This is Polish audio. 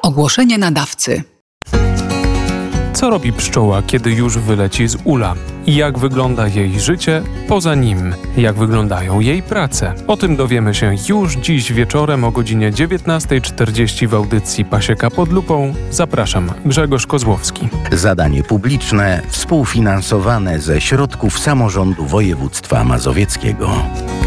Ogłoszenie nadawcy. Co robi pszczoła, kiedy już wyleci z ula? Jak wygląda jej życie poza nim? Jak wyglądają jej prace? O tym dowiemy się już dziś wieczorem o godzinie 19:40 w audycji Pasieka pod lupą. Zapraszam, Grzegorz Kozłowski. Zadanie publiczne współfinansowane ze środków samorządu województwa mazowieckiego.